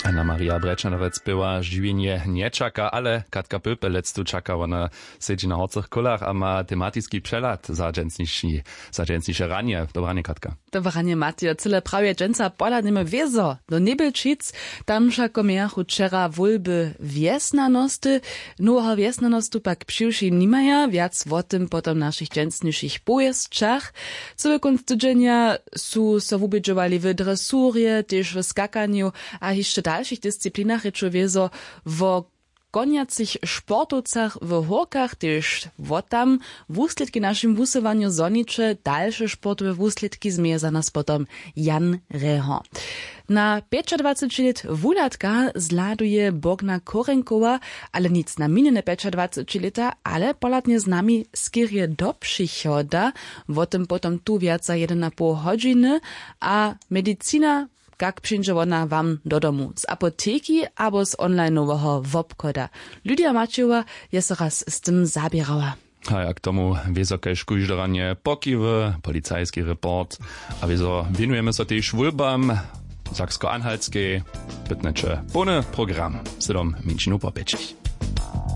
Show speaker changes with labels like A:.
A: Anna Maria Brečanovec była żywienie nie czeka, ale Katka Pöpelec tu czeka, ona siedzi na horcych kolach, a ma tematyczny przelat za dżęsniejsze ranie. Dobranie, Katka.
B: Dobranie, Matio. Cyle prawie dżęca poladniemy wiezo do Nebelčic. Tam všako miachu wczera wólby wiesnanosty. Nowa wiesnanostu pak przyjši nimaja. Wiac o tym potom naszych dżęsniejszych pojezdczach. Cyle konc tydzienia su so wubidżowali w dresurie, też w skakaniu, a jeszcze dalszych dyscyplinach reču wiezo w koniacych sportowcach w horkach, też tam wusledki naszym wusywaniu zonicze, dalsze sportowe wusledki zmieja za nas potom Jan Reho. Na 25 lat wulatka zladuje Bogna Korenkowa, ale nic na minne 25 lata, ale polatnie z nami skierie do przychoda, o tym potom tu wiaca 1,5 godziny, a medycina jak przyjdzie ona wam do domu z apoteki albo z online'owego wobkoda. Lydia Maciewa jest raz z tym zabierała.
A: A jak tomu wysokie szkuźdoranie pokiwy, policajski report, a wieso winujemy so też wulbam, Saksko-Anhaltskie, bytnecze pełny program, z dom Minčinu Popečich.